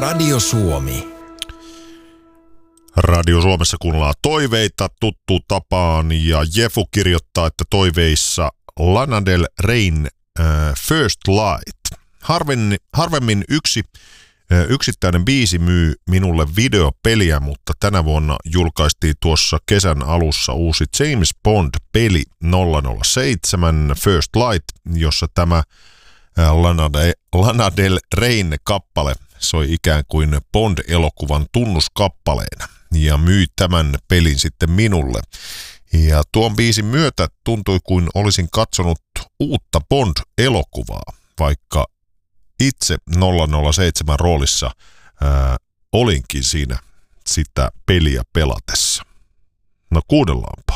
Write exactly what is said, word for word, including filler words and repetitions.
Radio Suomi. Radio Suomessa kuunnellaan toiveita tuttuun tapaan ja Jefu kirjoittaa, että toiveissa Lana Del Reyn äh, First Light. Harvemmin, harvemmin yksi äh, yksittäinen biisi myy minulle videopeliä, mutta tänä vuonna julkaistiin tuossa kesän alussa uusi James Bond-peli nolla nolla seitsemän First Light, jossa tämä äh, Lana, De, Lana Del Reyn kappale soi ikään kuin Bond-elokuvan tunnuskappaleena ja myi tämän pelin sitten minulle. Ja tuon biisin myötä tuntui kuin olisin katsonut uutta Bond-elokuvaa, vaikka itse nolla nolla seitsemän roolissa ää, olinkin siinä sitä peliä pelatessa. No kuunnellaan.